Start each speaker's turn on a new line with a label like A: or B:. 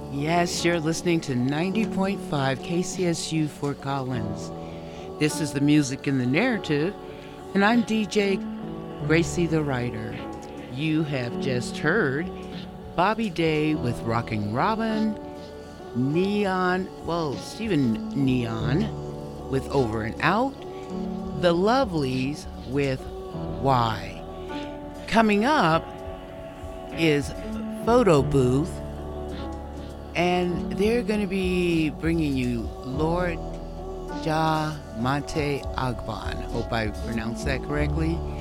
A: Yes, you're listening to 90.5 KCSU Fort Collins. This is the music and the narrative, and I'm DJ Gracie the Writer. You have just heard Bobby Day with Rocking Robin, Stephen Neon with Over and Out, The Lovelies with Why. Coming up is Photo Booth, and they're going to be bringing you Lord Ja Monte Agban. Hope I pronounced that correctly.